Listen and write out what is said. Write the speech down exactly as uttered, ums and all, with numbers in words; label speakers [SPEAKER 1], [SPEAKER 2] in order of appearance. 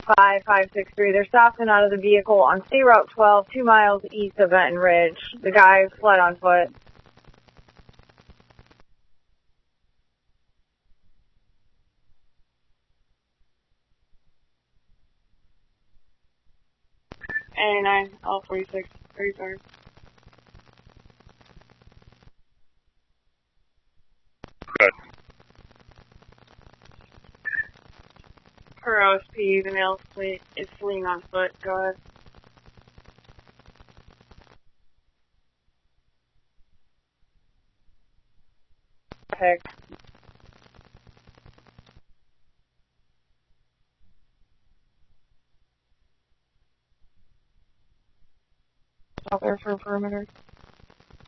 [SPEAKER 1] five five six three. They're stopped and out of the vehicle on State Route twelve, two miles east of Benton Ridge. The guy fled on foot. eighty-nine, L forty-six, thirty-five.
[SPEAKER 2] Good.
[SPEAKER 1] Per O S P, the male is fleeing on foot. Go ahead. Pick. Out there for perimeter.